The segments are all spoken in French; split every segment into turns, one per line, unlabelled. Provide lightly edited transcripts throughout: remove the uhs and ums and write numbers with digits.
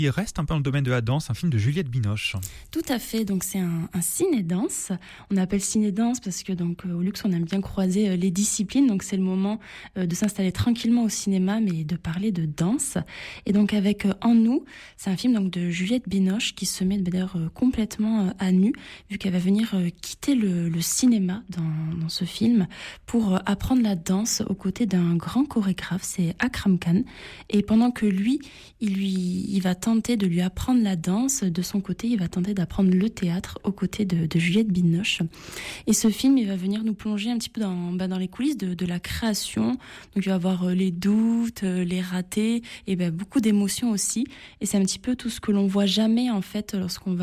Il reste un peu dans le domaine de la danse, un film de Juliette Binoche.
Tout à fait, donc c'est un ciné-danse. On appelle ciné-danse parce que donc au Luxe on aime bien croiser les disciplines, donc c'est le moment de s'installer tranquillement au cinéma mais de parler de danse. Et donc avec En nous, c'est un film donc de Juliette Binoche qui se met d'ailleurs complètement à nu vu qu'elle va venir quitter le cinéma dans ce film pour apprendre la danse aux côtés d'un grand chorégraphe, c'est Akram Khan. Et pendant que lui, il va tenter de lui apprendre la danse, de son côté, il va tenter d'apprendre le théâtre aux côtés de Juliette Binoche. Et ce film, il va venir nous plonger un petit peu dans les coulisses de la création. Donc il va avoir les doutes, les ratés, et beaucoup d'émotions aussi. Et c'est un petit peu tout ce que l'on voit jamais en fait lorsqu'on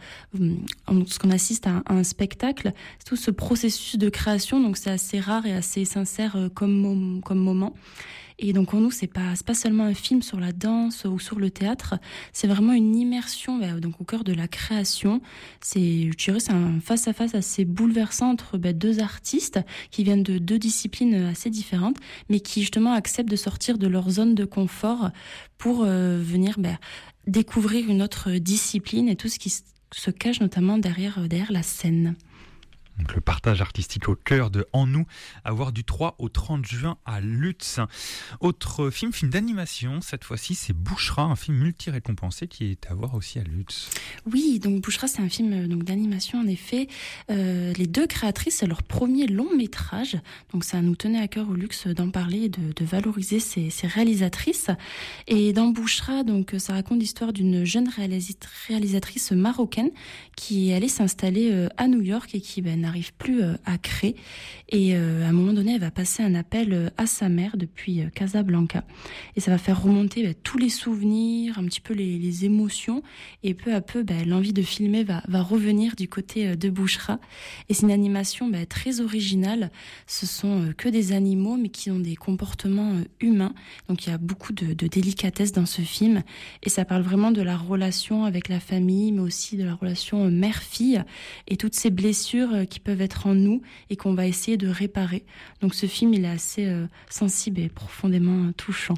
assiste à un spectacle. C'est tout ce processus de création. Donc c'est assez rare et assez sincère comme moment. Et donc en nous, c'est pas seulement un film sur la danse ou sur le théâtre, c'est vraiment une immersion donc au cœur de la création. C'est un face-à-face assez bouleversant entre deux artistes qui viennent de deux disciplines assez différentes, mais qui justement acceptent de sortir de leur zone de confort pour venir découvrir une autre discipline et tout ce qui se cache notamment derrière la scène.
Donc le partage artistique au cœur de En nous, à voir du 3 au 30 juin à Lutz. Autre film d'animation, cette fois-ci c'est Bouchra, un film multi-récompensé qui est à voir aussi à Lutz.
Oui, donc Bouchra c'est un film d'animation en effet. Les deux créatrices, c'est leur premier long métrage, donc ça nous tenait à cœur au Luxe d'en parler et de valoriser ces réalisatrices. Et dans Bouchra, donc ça raconte l'histoire d'une jeune réalisatrice marocaine qui allait s'installer à New York et qui n'arrive plus à créer. Et à un moment donné, elle va passer un appel à sa mère depuis Casablanca. Et ça va faire remonter tous les souvenirs, un petit peu les émotions. Et peu à peu, l'envie de filmer va revenir du côté de Bouchra. Et c'est une animation très originale. Ce sont que des animaux, mais qui ont des comportements humains. Donc il y a beaucoup de délicatesse dans ce film. Et ça parle vraiment de la relation avec la famille, mais aussi de la relation mère-fille et toutes ces blessures qui peuvent être en nous et qu'on va essayer de réparer. Donc ce film, il est assez sensible et profondément touchant.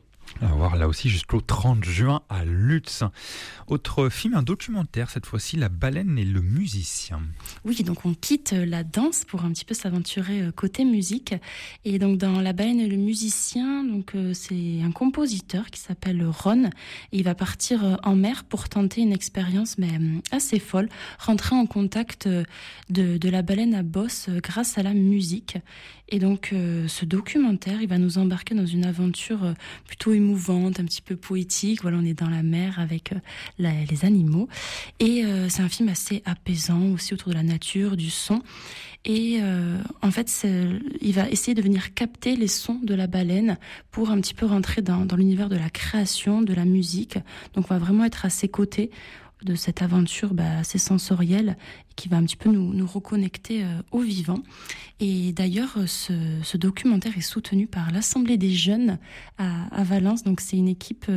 À voir là aussi jusqu'au 30 juin à Lutz. Autre film, un documentaire, cette fois-ci La baleine et le musicien.
Oui, donc on quitte la danse pour un petit peu s'aventurer côté musique. Et donc dans La baleine et le musicien, donc c'est un compositeur qui s'appelle Ron. Et il va partir en mer pour tenter une expérience assez folle, rentrer en contact de la baleine à bosse grâce à la musique. Et donc ce documentaire, il va nous embarquer dans une aventure plutôt émouvante, un petit peu poétique. Voilà, on est dans la mer avec les animaux. Et c'est un film assez apaisant aussi autour de la nature, du son. Et en fait, il va essayer de venir capter les sons de la baleine pour un petit peu rentrer dans l'univers de la création, de la musique. Donc on va vraiment être à ses côtés de cette aventure assez sensorielle qui va un petit peu nous reconnecter au vivant. Et d'ailleurs, ce documentaire est soutenu par l'Assemblée des jeunes à Valence. Donc c'est une équipe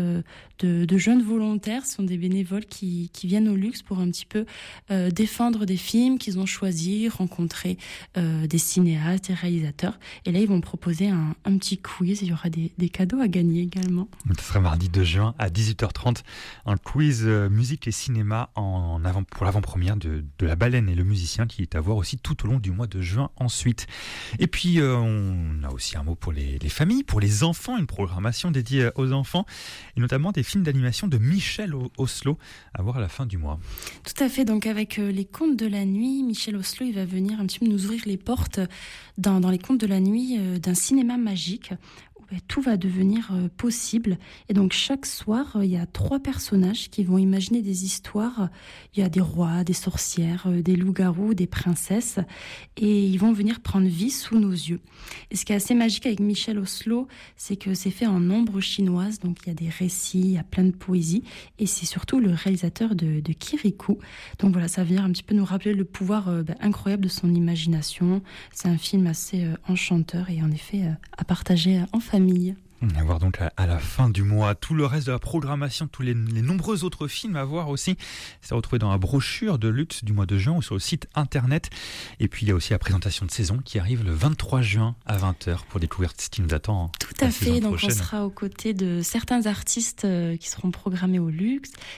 de jeunes volontaires, ce sont des bénévoles qui viennent au Luxe pour un petit peu défendre des films qu'ils ont choisis, rencontrer des cinéastes, des réalisateurs. Et là, ils vont proposer un petit quiz. Il y aura des cadeaux à gagner également.
Ce sera mardi 2 juin à 18h30, un quiz musique et cinéma pour l'avant-première de La baleine et le musicien qui est à voir aussi tout au long du mois de juin ensuite. Et puis on a aussi un mot pour les familles, pour les enfants, une programmation dédiée aux enfants et notamment des films d'animation de Michel Oslo à voir à la fin du mois.
Tout à fait, donc avec les contes de la nuit, Michel Oslo il va venir un petit peu nous ouvrir les portes dans les contes de la nuit d'un cinéma magique. Tout va devenir possible. Et donc chaque soir, il y a 3 personnages qui vont imaginer des histoires. Il y a des rois, des sorcières, des loups-garous, des princesses. Et ils vont venir prendre vie sous nos yeux. Et ce qui est assez magique avec Michel Oslo, c'est que c'est fait en ombre chinoise. Donc il y a des récits, il y a plein de poésie. Et c'est surtout le réalisateur de Kirikou. Donc voilà, ça vient un petit peu nous rappeler le pouvoir incroyable de son imagination. C'est un film assez enchanteur et en effet à partager en famille.
On va voir donc à la fin du mois tout le reste de la programmation, tous les nombreux autres films à voir aussi. C'est retrouvé dans la brochure de Lutz du mois de juin ou sur le site internet. Et puis il y a aussi la présentation de saison qui arrive le 23 juin à 20h pour découvrir ce qui nous attend.
Tout à fait, donc on sera aux côtés de certains artistes qui seront programmés au Luxe.